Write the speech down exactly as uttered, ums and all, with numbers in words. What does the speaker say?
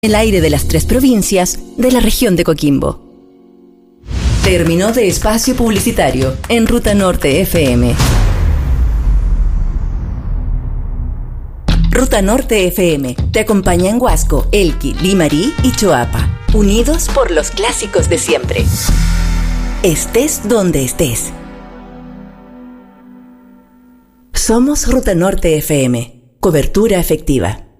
El aire de las tres provincias de la región de Coquimbo. Terminó de espacio publicitario en Ruta Norte F M. Ruta Norte F M te acompaña en Huasco, Elqui, Limarí y Choapa, unidos por los clásicos de siempre. Estés donde estés. Somos Ruta Norte F M. Cobertura efectiva.